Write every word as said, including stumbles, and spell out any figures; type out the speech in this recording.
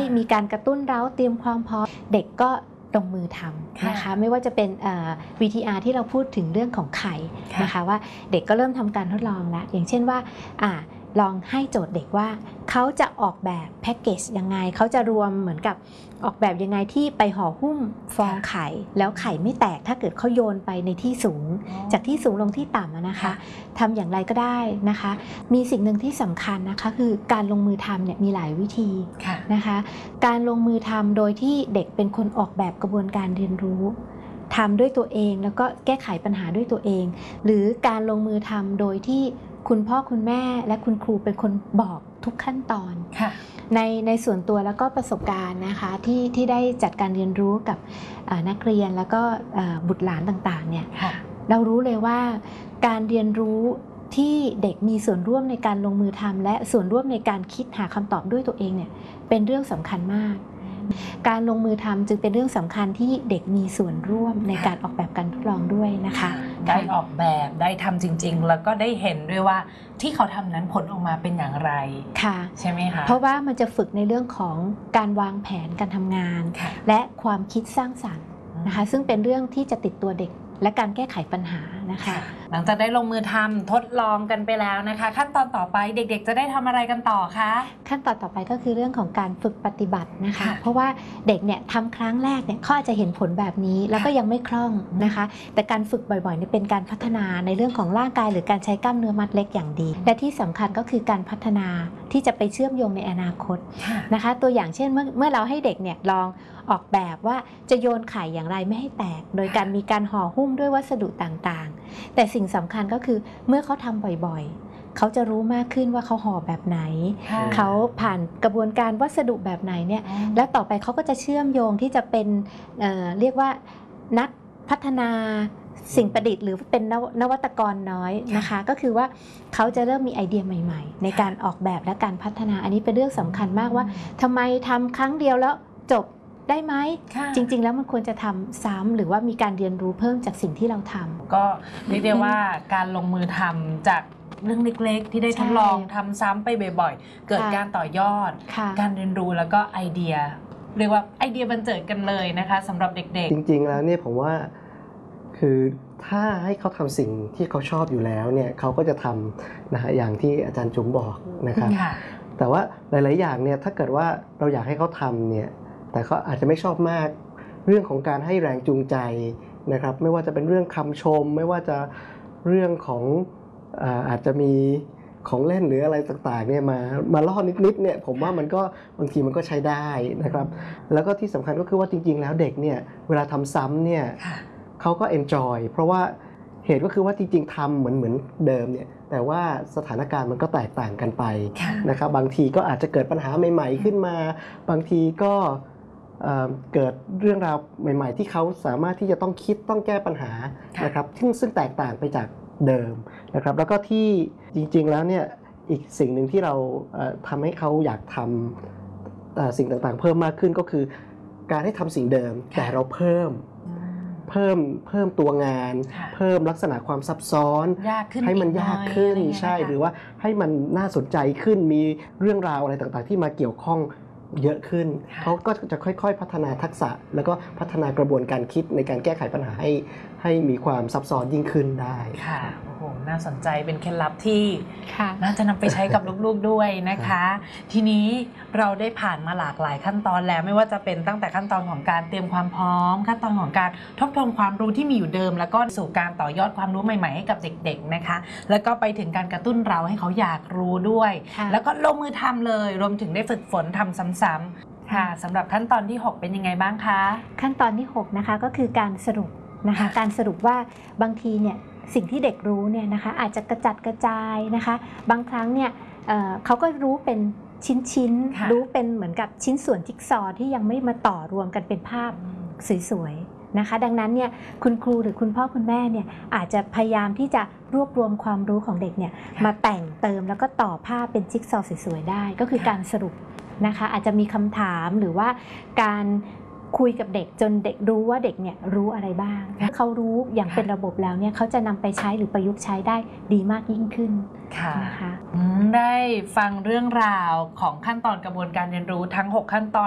มีการกระตุ้นเร้าเตรียมความพร้อมเด็กก็ลงมือทำนะคะไม่ว่าจะเป็น วี ที อาร์ ที่เราพูดถึงเรื่องของไข่นะคะว่าเด็กก็เริ่มทำการทดลองแล้วอย่างเช่นว่าลองให้โจทย์เด็กว่าเขาจะออกแบบแพ็กเกจยังไงเขาจะรวมเหมือนกับออกแบบยังไงที่ไปห่อหุ้มฟองไข่แล้วไข่ไม่แตกถ้าเกิดเขาโยนไปในที่สูงจากที่สูงลงที่ต่ำนะคะทำอย่างไรก็ได้นะคะมีสิ่งหนึ่งที่สำคัญนะคะคือการลงมือทำเนี่ยมีหลายวิธีนะคะการลงมือทำโดยที่เด็กเป็นคนออกแบบกระบวนการเรียนรู้ทำด้วยตัวเองแล้วก็แก้ไขปัญหาด้วยตัวเองหรือการลงมือทำโดยที่คุณพ่อคุณแม่และคุณครูเป็นคนบอกทุกขั้นตอนในในส่วนตัวแล้วก็ประสบการณ์นะคะที่ที่ได้จัดการเรียนรู้กับนักเรียนแล้วก็บุตรหลานต่างๆเนี่ยเรารู้เลยว่าการเรียนรู้ที่เด็กมีส่วนร่วมในการลงมือทำและส่วนร่วมในการคิดหาคำตอบด้วยตัวเองเนี่ยเป็นเรื่องสำคัญมากการลงมือทำจึงเป็นเรื่องสำคัญที่เด็กมีส่วนร่วมในการออกแบบการทดลองด้วยนะคะได้ออกแบบได้ทำจริงๆแล้วก็ได้เห็นด้วยว่าที่เขาทำนั้นผลออกมาเป็นอย่างไรค่ะใช่ไหมคะเพราะว่ามันจะฝึกในเรื่องของการวางแผนการทำงานและความคิดสร้างสรรค์นะคะซึ่งเป็นเรื่องที่จะติดตัวเด็กและการแก้ไขปัญหานะคะหลังจากได้ลงมือทำทดลองกันไปแล้วนะคะขั้นตอนต่อไปเด็กๆจะได้ทำอะไรกันต่อคะขั้นตอนต่อไปก็คือเรื่องของการฝึกปฏิบัตินะคะเพราะว่าเด็กเนี่ยทำครั้งแรกเนี่ยเขาอาจจะเห็นผลแบบนี้แล้วก็ยังไม่คล่องนะคะแต่การฝึกบ่อยๆเนี่ยเป็นการพัฒนาในเรื่องของร่างกายหรือการใช้กล้ามเนื้อมัดเล็กอย่างดีและที่สำคัญก็คือการพัฒนาที่จะไปเชื่อมโยงในอนาคตนะคะตัวอย่างเช่นเมื่อเมื่อเราให้เด็กเนี่ยลองออกแบบว่าจะโยนไข่อย่างไรไม่ให้แตกโดยการมีการห่อหุ้มด้วยวัสดุต่างๆแต่สิ่งสำคัญก็คือเมื่อเขาทำบ่อยๆเขาจะรู้มากขึ้นว่าเขาห่อแบบไหนเขาผ่านกระบวนการวัสดุแบบไหนเนี่ยและต่อไปเขาก็จะเชื่อมโยงที่จะเป็น เอ่อ เรียกว่านักพัฒนาสิ่งประดิษฐ์หรือเป็นนวัตกรน้อยนะคะก็คือว่าเขาจะเริ่มมีไอเดียใหม่ๆในการออกแบบและการพัฒนาอันนี้เป็นเรื่องสำคัญมากว่าทำไมทำครั้งเดียวแล้วจบได้ไหมจริงๆแล้วมันควรจะทำซ้ำหรือว่ามีการเรียนรู้เพิ่มจากสิ่งที่เราทำก็เรียกได้ว่าการลงมือทำจากเรื่องเล็กๆที่ได้ทดลองทำซ้ำไปบ่อยๆเกิดการต่อยอดการเรียนรู้แล้วก็ไอเดียเรียกว่าไอเดียบันเจิดกันเลยนะคะสำหรับเด็กๆจริงๆแล้วเนี่ยผมว่าคือถ้าให้เขาทำสิ่งที่เขาชอบอยู่แล้วเนี่ยเขาก็จะทำนะฮะอย่างที่อาจารย์จุ๋มบอกนะครับแต่ว่าหลายๆอย่างเนี่ยถ้าเกิดว่าเราอยากให้เขาทำเนี่ยแต่เขาอาจจะไม่ชอบมากเรื่องของการให้แรงจูงใจนะครับไม่ว่าจะเป็นเรื่องคำชมไม่ว่าจะเรื่องของอาอาจจะมีของเล่นหรืออะไรต่างๆเนี่ยมามาล่อนิดๆเนี่ยผมว่ามันก็บางทีมันก็ใช้ได้นะครับแล้วก็ที่สำคัญก็คือว่าจริงๆแล้วเด็กเนี่ยเวลาทำซ้ำเนี่ยเขาก็ enjoy เพราะว่าเหตุก็คือว่าจริงๆทำเหมือนเหมือนเดิมเนี่ยแต่ว่าสถานการณ์มันก็แตกต่างกันไปนะครับบางทีก็อาจจะเกิดปัญหาใหม่ๆขึ้นมาบางทีก็เกิดเรื่องราวใหม่ๆที่เขาสามารถที่จะต้องคิดต้องแก้ปัญหานะครับซึ่งซึ่งแตกต่างไปจากเดิมนะครับแล้วก็ที่จริงๆแล้วเนี่ยอีกสิ่งหนึ่งที่เราทำให้เขาอยากทำสิ่งต่างๆเพิ่มมากขึ้นก็คือการให้ทำสิ่งเดิมแต่เราเพิ่มเพิ่มเพิ่มตัวงานเพิ่มลักษณะความซับซ้อนให้มันยากขึ้นใช่หรือว่าให้มันน่าสนใจขึ้นมีเรื่องราวอะไรต่างๆที่มาเกี่ยวข้องเยอะขึ้นเขาก็จะค่อยๆพัฒนาทักษะแล้วก็พัฒนากระบวนการคิดในการแก้ไขปัญหาให้ให้มีความซับซ้อนยิ่งขึ้นได้ค่ะโอ้โหน่าสนใจเป็นเคล็ดลับที่น่าจะนำไปใช้กับลูกๆด้วยนะคะทีนี้เราได้ผ่านมาหลากหลายขั้นตอนแล้วไม่ว่าจะเป็นตั้งแต่ขั้นตอนของการเตรียมความพร้อมขั้นตอนของการทบทวนความรู้ที่มีอยู่เดิมแล้วก็สู่การต่อยอดความรู้ใหม่ๆให้กับเด็กๆนะคะแล้วก็ไปถึงการกระตุ้นเราให้เขาอยากรู้ด้วยแล้วก็ลงมือทำเลยรวมถึงได้ฝึกฝนทำซ้ำๆค่ะสำหรับขั้นตอนที่หกเป็นยังไงบ้างคะขั้นตอนที่หกนะคะก็คือการสรุปนะคะการสรุปว่าบางทีเนี่ยสิ่งที่เด็กรู้เนี่ยนะคะอาจจะกระจัดกระจายนะคะบางครั้งเนี่ย เอ่อ เขาก็รู้เป็นชิ้นๆรู้เป็นเหมือนกับชิ้นส่วนจิ๊กซอว์ที่ยังไม่มาต่อรวมกันเป็นภาพสวยๆนะคะดังนั้นเนี่ยคุณครูหรือคุณพ่อคุณแม่เนี่ยอาจจะพยายามที่จะรวบรวมความรู้ของเด็กเนี่ยมาแต่งเติมแล้วก็ต่อภาพเป็นจิ๊กซอว์สวยๆได้ก็คือการสรุปนะคะอาจจะมีคำถามหรือว่าการคุยกับเด็กจนเด็กรู้ว่าเด็กเนี่ยรู้อะไรบ้างถ้าเขารู้อย่างเป็นระบบแล้วเนี่ยเขาจะนำไปใช้หรือประยุกต์ใช้ได้ดีมากยิ่งขึ้นนะคะได้ฟังเรื่องราวของขั้นตอนกระบวนการเรียนรู้ทั้งหกขั้นตอน